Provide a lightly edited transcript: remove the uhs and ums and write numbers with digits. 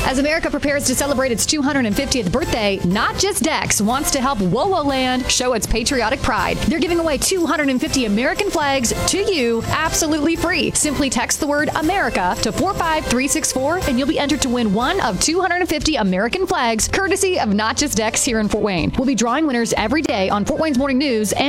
As America prepares to celebrate its 250th birthday, Not Just Dex wants to help WoWo Land show its patriotic pride. They're giving away 250 American flags to you absolutely free. Simply text the word America to 45364 and you'll be entered to win one of 250 American flags courtesy of Not Just Dex here in Fort Wayne. We'll be drawing winners every day on Fort Wayne's Morning News and